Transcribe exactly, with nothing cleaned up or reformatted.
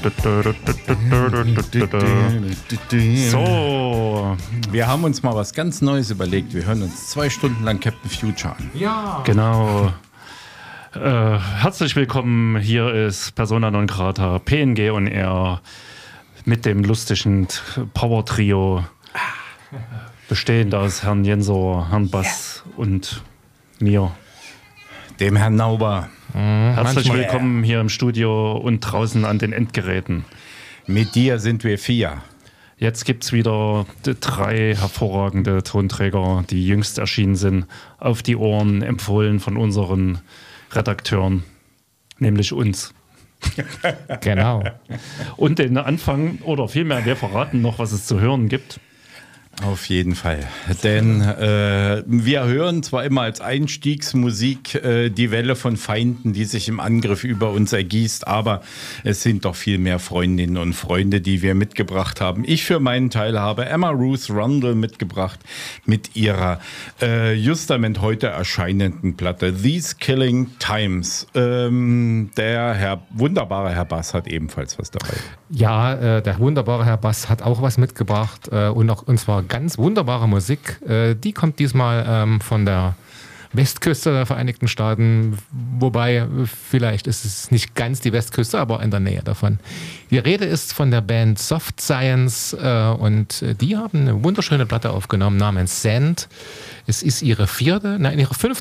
So, wir haben uns mal was ganz Neues überlegt. Wir hören uns zwei Stunden lang Captain Future an. Ja. Genau. Äh, herzlich willkommen. Hier ist Persona non grata, P N G und R mit dem lustigen Power-Trio, bestehend aus Herrn Jensor, Herrn Bass ja. und mir, dem Herrn Nauber. Mhm, herzlich willkommen hier im Studio und draußen an den Endgeräten. Mit dir sind wir vier. Jetzt gibt es wieder drei hervorragende Tonträger, die jüngst erschienen sind, auf die Ohren, empfohlen von unseren Redakteuren, nämlich uns. Genau. Und den Anfang, oder vielmehr, wir verraten noch, was es zu hören gibt. Auf jeden Fall. Denn äh, wir hören zwar immer als Einstiegsmusik äh, die Welle von Feinden, die sich im Angriff über uns ergießt, aber es sind doch viel mehr Freundinnen und Freunde, die wir mitgebracht haben. Ich für meinen Teil habe Emma Ruth Rundle mitgebracht mit ihrer äh, justament heute erscheinenden Platte These Killing Times. Ähm, der Herr, wunderbare Herr Bass hat ebenfalls was dabei. Ja, äh, der wunderbare Herr Bass hat auch was mitgebracht äh, und, auch, und zwar ganz wunderbare Musik. Äh, die kommt diesmal ähm, von der Westküste der Vereinigten Staaten, wobei vielleicht ist es nicht ganz die Westküste, aber in der Nähe davon. Die Rede ist von der Band Soft Science äh, und die haben eine wunderschöne Platte aufgenommen namens Sand. Es ist ihre vierte, nein, ihre fünfte